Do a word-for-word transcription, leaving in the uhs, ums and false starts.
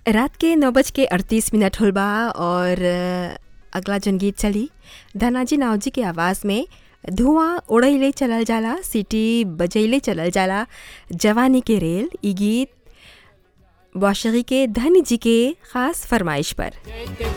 रात के नौ बज के अड़तीस मिनट होल बा और अ, अगला जन गीत चली धनाजी नावजी के आवाज़ में। धुआं उड़ैले चलल जाला, सीटी बजैले चलल जाला, जवानी के रेल। ई गीत वाशगी के धनी जी के ख़ास फरमाइश पर।